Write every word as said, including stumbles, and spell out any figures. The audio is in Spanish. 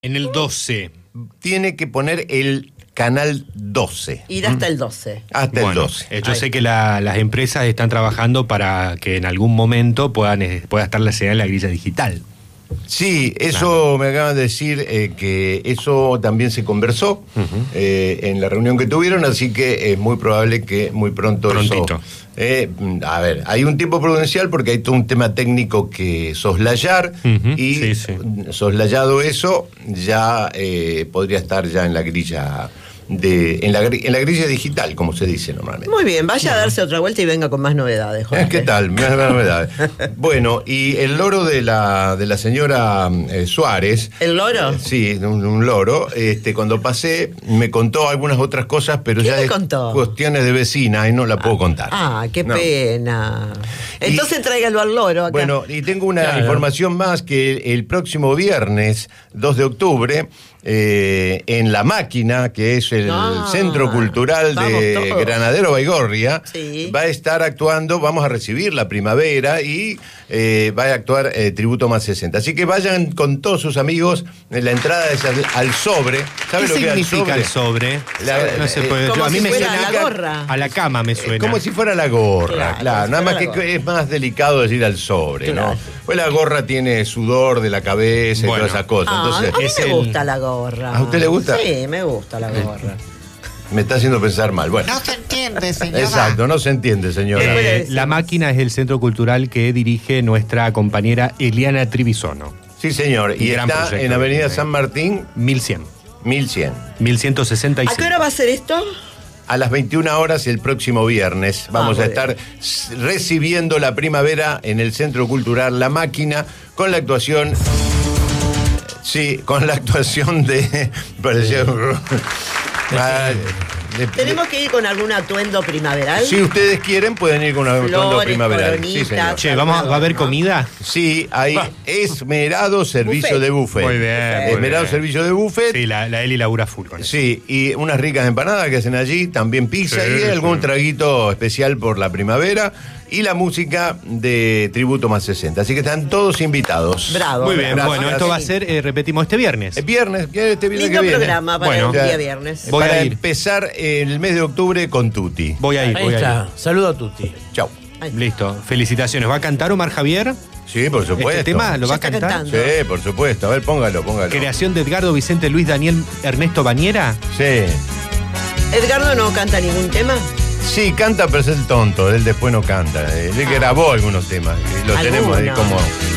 En el doce. Tiene que poner el canal doce. Ir hasta el doce. Hasta Bueno, el doce. eh, yo Ahí. sé que la- las empresas están trabajando para que en algún momento puedan, eh, pueda estar la señal en la grilla digital. Sí, eso me acaban de decir eh, que eso también se conversó eh, en la reunión que tuvieron, así que es muy probable que muy pronto Prontito. eso... eh, a ver, hay un tiempo prudencial porque hay todo un tema técnico que soslayar Ujú, y sí, sí. soslayado eso ya eh, podría estar ya en la grilla de en la, gri- en la grilla digital, como se dice normalmente. Muy bien, vaya a darse otra vuelta y venga con más novedades, Jorge. Eh, ¿Qué tal? Me da novedades. Bueno, y el loro de la, de la señora eh, Suárez. ¿El loro? eh, sí, un, un loro. Este, cuando pasé, me contó algunas otras cosas, pero ¿Qué ya le es contó? cuestiones de vecina y no la puedo contar. Ah, qué No. pena. Entonces tráigalo al loro acá. Bueno, y tengo una Claro. información más que el, el próximo viernes, dos de octubre, eh, en La Máquina, que es el Ah, Centro Cultural vamos de todos. Granadero Baigorria, Sí. va a estar actuando, vamos a recibir la primavera y eh, va a actuar eh, Tributo Más sesenta. Así que vayan con todos sus amigos, eh, la entrada es al, al sobre. ¿Sabe ¿Qué lo que es significa el al sobre? sobre? La- no se eh, puede. como a mí si me fuera suena la gorra. a la cama me Eh, suena. Como si fuera la gorra, Claro, claro. como si Nada más fuera que la gorra. es más delicado decir al sobre, Claro. ¿no? Pues la gorra tiene sudor de la cabeza Bueno. y todas esas cosas. Ah, Entonces, a mí es me el- gusta la gorra. ¿A usted le gusta? Sí, me gusta la gorra. me está haciendo pensar mal. Bueno, No se entiende, señora. exacto, no se entiende, señora. ¿Qué puede Eh, decir? la Máquina es el centro cultural que dirige nuestra compañera Eliana Trivisono. Sí, señor. Y Gran está proyecto en Avenida que tiene. San Martín, mil cien. mil cien. mil ciento sesenta y ¿A qué hora va a ser esto? A las veintiuna horas el próximo viernes vamos Ah, a muy estar s- recibiendo la primavera en el Centro Cultural La Máquina con la actuación... Sí, con la actuación de... parecía- Ah, de- ¿Tenemos que ir con algún atuendo primaveral? Si ustedes quieren, pueden ir con un atuendo Flores, primaveral. Sí, coronitas. señor. Che, vamos, a- ¿va a haber comida? Sí, hay esmerado servicio Buffet. de buffet. Muy bien, muy Esmerado bien. servicio de buffet. Sí, la, la Eli labura full con eso. Sí, y unas ricas empanadas que hacen allí, también pizza Sí, y algún sí. traguito especial por la primavera y la música de Tributo Más sesenta. Así que están todos invitados. Bravo. Muy bien, Gracias. bueno, esto va a ser, eh, repetimos, este viernes. El viernes, que este viernes Lindo que viene. programa para Bueno. el Ya. día viernes. Voy para a ir. empezar el mes de octubre con Tuti. Voy a ir, Ahí voy a está. Saludo a Tuti. Chau. Ay. ir. Listo, felicitaciones. ¿Va a cantar Omar Javier? Sí, por supuesto. ¿Este tema lo Ya va a está cantar? cantando. Sí, por supuesto. A ver, póngalo, póngalo. Creación de Edgardo Vicente Luis Daniel Ernesto Bañera. Sí. ¿Edgardo no canta ningún tema? Sí, canta, pero es el tonto. Él después no canta. Él grabó algunos temas. Y los tenemos ahí Algunos. como